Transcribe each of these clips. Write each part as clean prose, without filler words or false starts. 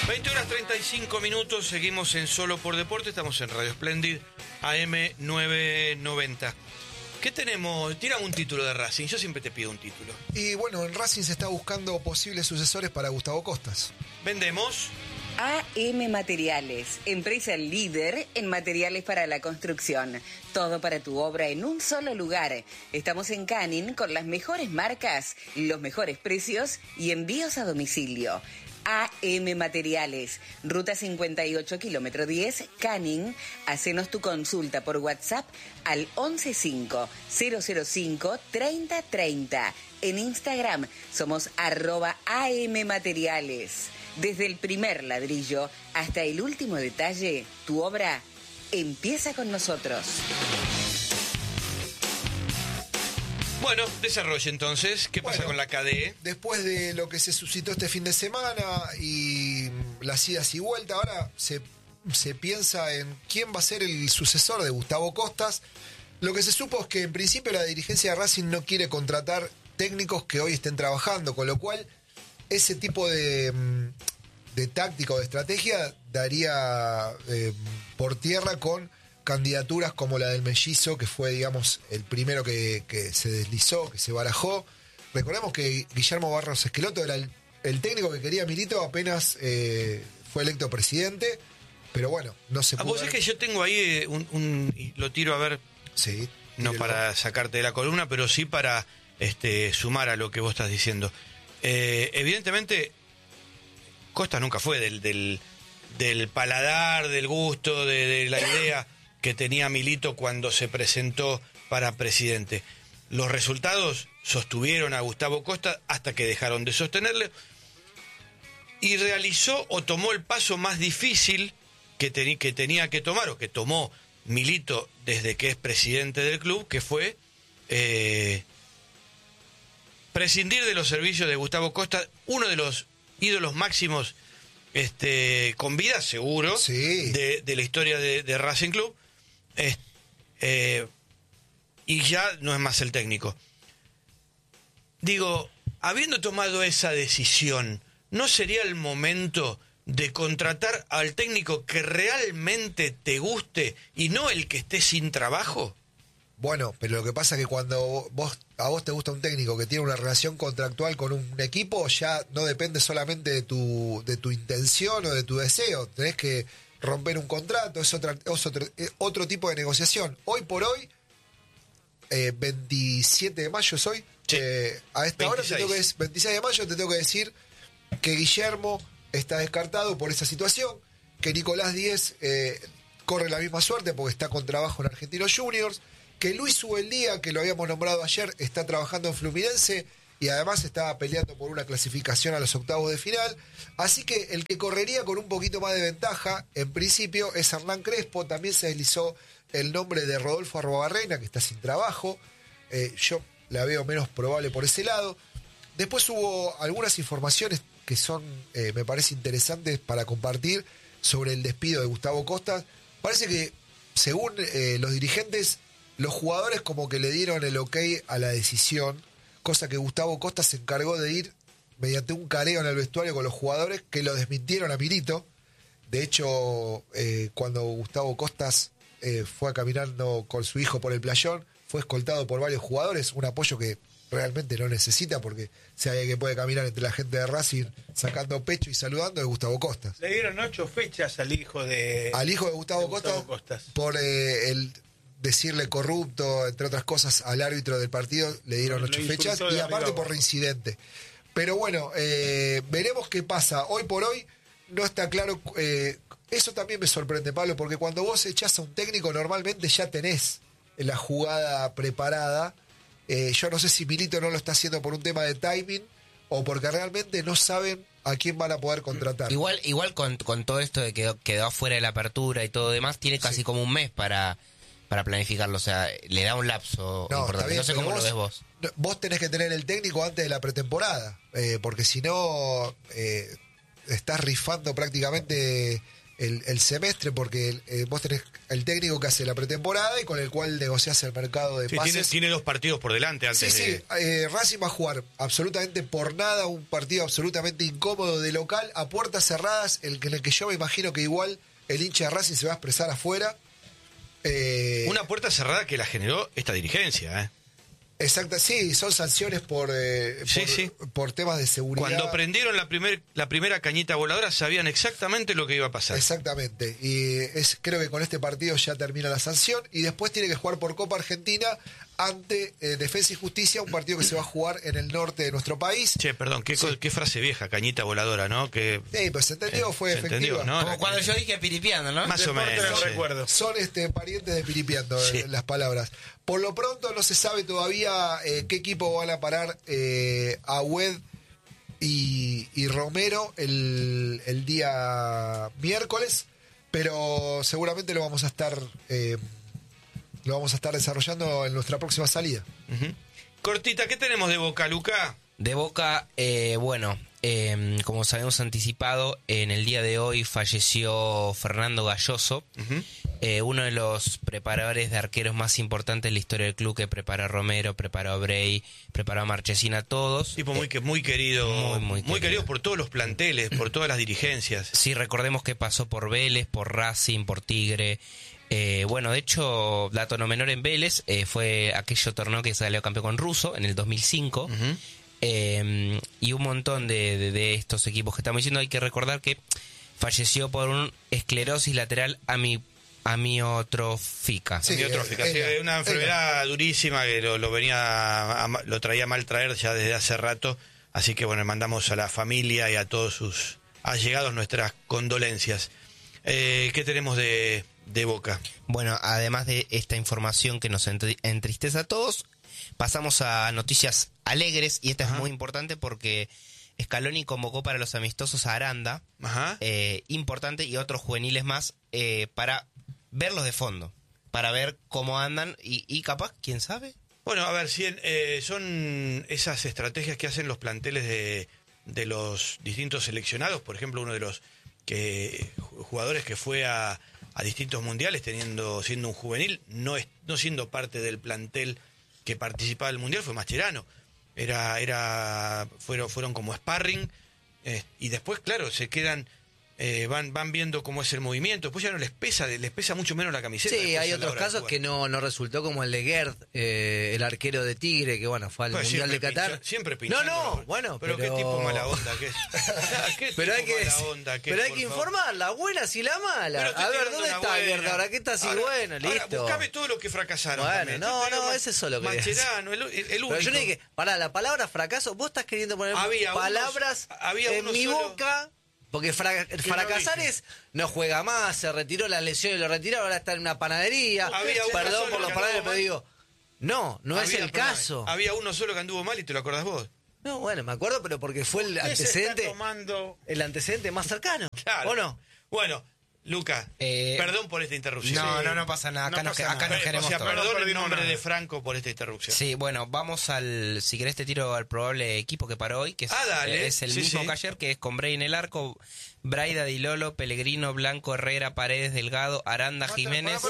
20:35, seguimos en Solo por Deporte, estamos en Radio Splendid, AM 990. ¿Qué tenemos? Tírame un título de Racing, yo siempre te pido un título. Y bueno, en Racing se está buscando posibles sucesores para Gustavo Costas. ¿Vendemos? AM Materiales, empresa líder en materiales para la construcción. Todo para tu obra en un solo lugar. Estamos en Canning con las mejores marcas, los mejores precios y envíos a domicilio. AM Materiales, Ruta 58, kilómetro 10, Canning. Hacenos tu consulta por WhatsApp al 115-005-3030. En Instagram somos @AM Materiales. Desde el primer ladrillo hasta el último detalle, tu obra empieza con nosotros. Bueno, desarrolle entonces. ¿Qué pasa con la KDE? Después de lo que se suscitó este fin de semana y las idas y vueltas, ahora se piensa en quién va a ser el sucesor de Gustavo Costas. Lo que se supo es que en principio la dirigencia de Racing no quiere contratar técnicos que hoy estén trabajando, con lo cual ese tipo de táctica o de estrategia daría por tierra con candidaturas como la del Mellizo, que fue, digamos, el primero que se deslizó, que se barajó. Recordemos que Guillermo Barros Esqueloto era el técnico que quería Milito apenas fue electo presidente, pero bueno, no se pudo. Vos es que yo tengo ahí y lo tiro a ver, sí, no para sacarte de la columna, pero sí para sumar a lo que vos estás diciendo. Evidentemente, Costa nunca fue del paladar, del gusto, de la idea que tenía Milito cuando se presentó para presidente. Los resultados sostuvieron a Gustavo Costa hasta que dejaron de sostenerle y realizó o tomó el paso más difícil que tenía que tomar, o que tomó Milito desde que es presidente del club, que fue prescindir de los servicios de Gustavo Costa, uno de los ídolos máximos con vida, seguro, sí, de la historia de Racing Club, y ya no es más el técnico. Digo, habiendo tomado esa decisión, ¿no sería el momento de contratar al técnico que realmente te guste y no el que esté sin trabajo? Bueno, pero lo que pasa es que cuando a vos te gusta un técnico que tiene una relación contractual con un equipo, ya no depende solamente de tu intención o de tu deseo. Tenés que romper un contrato, es otro tipo de negociación. Hoy por hoy, 27 de mayo soy, sí, a esta 26. hora 26 de mayo te tengo que decir que Guillermo está descartado por esa situación, que Nicolás Díez corre la misma suerte porque está con trabajo en Argentinos Juniors, que Luis Ubeldía, que lo habíamos nombrado ayer, está trabajando en Fluminense y además estaba peleando por una clasificación a los octavos de final. Así que el que correría con un poquito más de ventaja, en principio, es Hernán Crespo. También se deslizó el nombre de Rodolfo Arruabarrena, que está sin trabajo. Yo la veo menos probable por ese lado. Después hubo algunas informaciones que son, me parece, interesantes para compartir sobre el despido de Gustavo Costa. Parece que, según los dirigentes, los jugadores como que le dieron el ok a la decisión, cosa que Gustavo Costa se encargó de ir mediante un careo en el vestuario con los jugadores que lo desmintieron a Milito. De hecho, cuando Gustavo Costas fue caminando con su hijo por el playón, fue escoltado por varios jugadores, un apoyo que realmente no necesita, porque si hay alguien que puede caminar entre la gente de Racing sacando pecho y saludando es Gustavo Costas. Le dieron 8 fechas al hijo de Gustavo Costas por el decirle corrupto, entre otras cosas, al árbitro del partido, le dieron 8 fechas y aparte por reincidente. Pero bueno, veremos qué pasa. Hoy por hoy no está claro. Eso también me sorprende, Pablo, porque cuando vos echás a un técnico normalmente ya tenés la jugada preparada. Yo no sé si Milito no lo está haciendo por un tema de timing o porque realmente no saben a quién van a poder contratar. Igual con todo esto de que quedó afuera de la apertura y todo demás, tiene casi como un mes para planificarlo, o sea, le da un lapso importante. Bien, no sé cómo lo ves vos. Vos tenés que tener el técnico antes de la pretemporada, porque si no estás rifando prácticamente el semestre, porque vos tenés el técnico que hace la pretemporada y con el cual negociás el mercado de pases. Tiene 2 partidos por delante antes de... Sí, Racing va a jugar absolutamente por nada, un partido absolutamente incómodo de local, a puertas cerradas, en el que yo me imagino que igual el hincha de Racing se va a expresar afuera. Una puerta cerrada que la generó esta dirigencia, Exacto, sí, son sanciones por temas de seguridad. Cuando prendieron la primera cañita voladora sabían exactamente lo que iba a pasar. Exactamente, y creo que con este partido ya termina la sanción y después tiene que jugar por Copa Argentina ante Defensa y Justicia, un partido que se va a jugar en el norte de nuestro país. Che, perdón, qué frase vieja, cañita voladora, ¿no? Sí, pues se entendió, fue efectiva. ¿no? Como cuando yo dije piripiando, ¿no? Más o menos. Recuerdo. Son parientes de Piripiando, las palabras. Por lo pronto no se sabe todavía qué equipo van a parar Agüed y Romero el día miércoles, pero seguramente lo vamos a estar desarrollando en nuestra próxima salida. Uh-huh. Cortita, ¿qué tenemos de Boca, Luca? De Boca, como sabemos anticipado, en el día de hoy falleció Fernando Galloso, uno de los preparadores de arqueros más importantes de la historia del club, que preparó a Romero, preparó a Bray, preparó a Marchesina, todos. Tipo muy querido, muy querido por todos los planteles, por todas las dirigencias. Sí, recordemos que pasó por Vélez, por Racing, por Tigre. De hecho, dato no menor en Vélez, fue aquello torneo que salió campeón con Russo en el 2005. Uh-huh. Y un montón de estos equipos que estamos diciendo. Hay que recordar que falleció por un esclerosis lateral amiotrófica. Sí, una enfermedad durísima que lo traía mal traer ya desde hace rato. Así que bueno, mandamos a la familia y a todos sus allegados nuestras condolencias. ¿Qué tenemos de Boca? Bueno, además de esta información que nos entristece a todos, pasamos a noticias alegres, y esta es muy importante porque Scaloni convocó para los amistosos a Aranda, importante, y otros juveniles más, para verlos de fondo, para ver cómo andan y capaz, ¿quién sabe? Bueno, a ver, si son esas estrategias que hacen los planteles de los distintos seleccionados. Por ejemplo, uno de los jugadores que fue a distintos mundiales siendo un juvenil, no siendo parte del plantel que participaba del mundial, fue Mascherano. Fueron como sparring, y después, claro, se quedan, van viendo cómo es el movimiento. Después ya no les pesa mucho menos la camiseta. Sí, hay otros casos que no resultó, como el de Gerd, el arquero de Tigre, que bueno, fue al Mundial de Qatar. Siempre pinchando. Pero qué tipo mala onda que es. Pero hay que informar, la buena y la mala. A ver, ¿dónde está Gerd ahora? ¿Qué está así? Bueno, listo. Ahora, buscame todo lo que fracasaron. Bueno, ese es solo que Mancherano, el único. Pero yo no dije, la palabra fracaso, vos estás queriendo poner palabras en mi boca. Porque fracasar es, no juega más, se retiró la lesión y lo retiraron, ahora está en una panadería. Perdón por los panaderos, pero digo, no es el caso. Había uno solo que anduvo mal y te lo acordás vos. No, bueno, me acuerdo, pero porque fue el antecedente más cercano. Claro. ¿O no? Bueno, Luca, perdón por esta interrupción. No pasa nada. Acá nos queremos todos. Perdón en nombre de Franco por esta interrupción. Sí, bueno, vamos si querés te tiro al probable equipo que paró hoy, que es el mismo que ayer, que es con Bray en el arco, Braida, Di Lolo, Pellegrino, Blanco, Herrera, Paredes, Delgado, Aranda, Jiménez.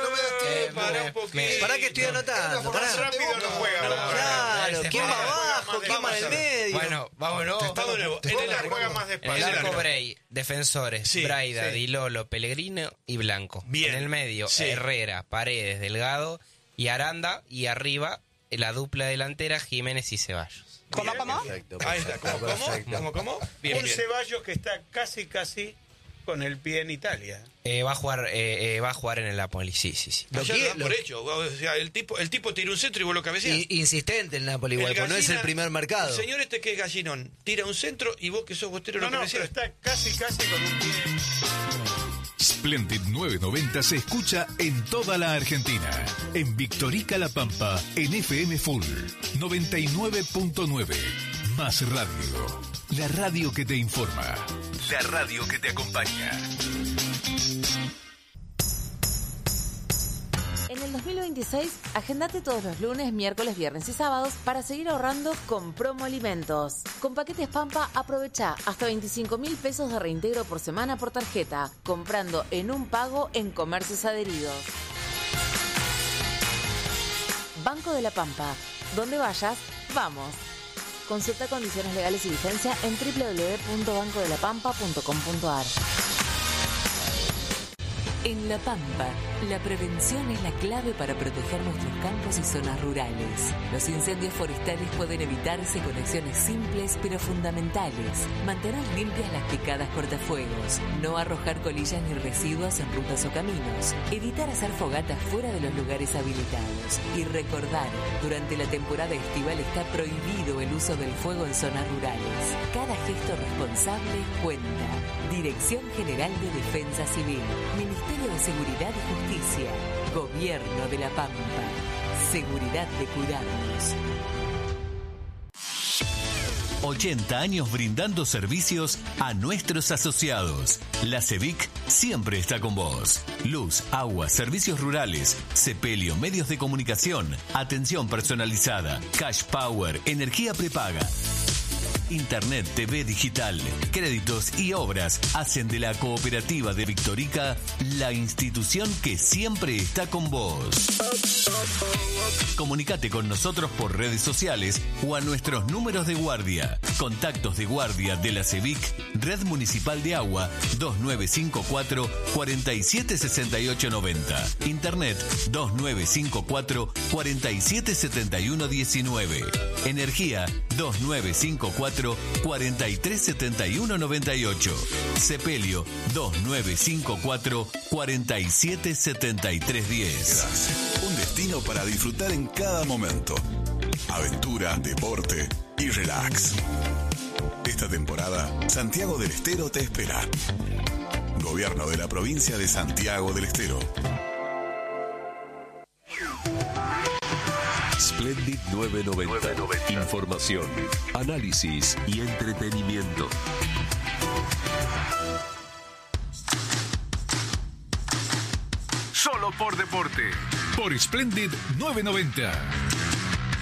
Pará que estoy anotando. Rápido no juega. Claro, ¿quién va abajo? ¿Quién va en el medio? Bueno, vámonos. En el arco juega más en el arco Bray, defensores, Braida, Di Lolo, Pellegrino y Blanco. Bien. En el medio, Herrera, Paredes, Delgado y Aranda, y arriba la dupla delantera, Jiménez y Ceballos. ¿Cómo? Ahí está, ¿cómo? Bien. Ceballos que está casi con el pie en Italia. Va a jugar en el Napoli, sí. Lo dan por hecho. O sea, el tipo tira un centro y vos lo cabeceás. Insistente el Napoli igual, porque no es el primer mercado. El señor que es Gallinón tira un centro y vos que sos bostero lo cabeceás. Pero está casi con un pie. Splendid 990 se escucha en toda la Argentina. En Victorica La Pampa, en FM Full 99.9. Más radio. La radio que te informa. La radio que te acompaña. En el el 2026, agendate todos los lunes, miércoles, viernes y sábados para seguir ahorrando con Promo Alimentos. Con paquetes Pampa, aprovecha hasta 25.000 pesos de reintegro por semana por tarjeta, comprando en un pago en comercios adheridos. Banco de la Pampa. Donde vayas, vamos. Consulta condiciones legales y vigencia en www.bancodelapampa.com.ar. En La Pampa, la prevención es la clave para proteger nuestros campos y zonas rurales. Los incendios forestales pueden evitarse con acciones simples pero fundamentales. Mantener limpias las picadas cortafuegos, no arrojar colillas ni residuos en rutas o caminos, evitar hacer fogatas fuera de los lugares habilitados y recordar, durante la temporada estival está prohibido el uso del fuego en zonas rurales. Cada gesto responsable cuenta. Dirección General de Defensa Civil, Ministerio de Seguridad y Justicia, Gobierno de La Pampa. Seguridad de cuidarnos. 80 años brindando servicios a nuestros asociados. La CEVIC siempre está con vos. Luz, agua, servicios rurales, sepelio, medios de comunicación, atención personalizada, cash power, energía prepaga. Internet, TV digital, créditos y obras hacen de la Cooperativa de Victorica la institución que siempre está con vos. Comunicate con nosotros por redes sociales o a nuestros números de guardia. Contactos de guardia de la CEVIC, Red Municipal de Agua, 2954 476890. Internet 2954 477119. Energía 2954 437198. Sepelio 2954 477310. Un destino para disfrutar en cada momento. Aventura, deporte y relax. Esta temporada, Santiago del Estero te espera. Gobierno de la provincia de Santiago del Estero. Splendid 990. Información, análisis y entretenimiento. Solo por deporte. Por Splendid 990.